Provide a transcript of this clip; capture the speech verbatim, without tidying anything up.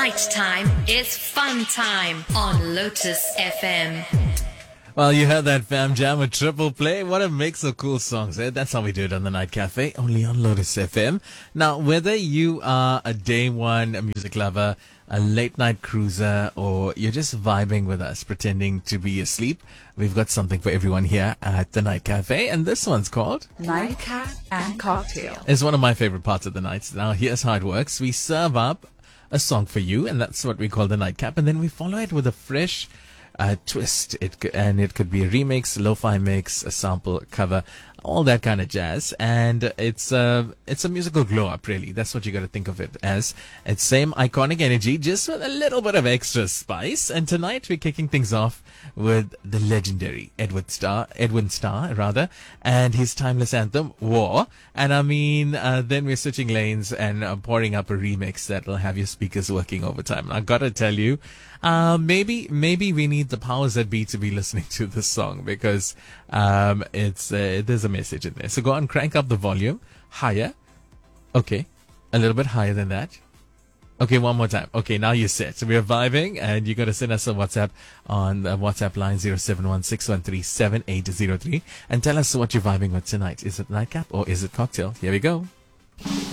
Nighttime is fun time on Lotus F M. Well, you heard that, fam. Jam, a triple play. What a mix of cool songs, eh? That's how we do it on the Night Cafe, only on Lotus F M. Now, whether you are a day one a music lover, a late night cruiser, or you're just vibing with us, pretending to be asleep, we've got something for everyone here at the Night Cafe, and this one's called Nightcap and Cocktail. It's one of my favorite parts of the night. Now, here's how it works. We serve up a song for you, and that's what we call the Nightcap, and then we follow it with a fresh uh, twist. It c- and it could be a remix, lo-fi mix, a sample, a cover, all that kind of jazz. And it's a it's a musical glow up, really. That's what you got to think of it as. It's same iconic energy, just with a little bit of extra spice. And tonight we're kicking things off with the legendary Edward Starr, Edwin Starr rather, and his timeless anthem War. And I mean, uh, then we're switching lanes and uh, pouring up a remix that'll have your speakers working overtime. And I gotta tell you, uh, maybe maybe we need the powers that be to be listening to this song, because um, it's uh, there's a message in there. So go on, crank up the volume higher. Okay, a little bit higher than that. Okay, one more time. Okay, now you're set. So we're vibing, and you got to send us a WhatsApp on the WhatsApp line zero seven one six one three seven eight zero three and tell us what you're vibing with tonight. Is it Nightcap or is it Cocktail? Here we go.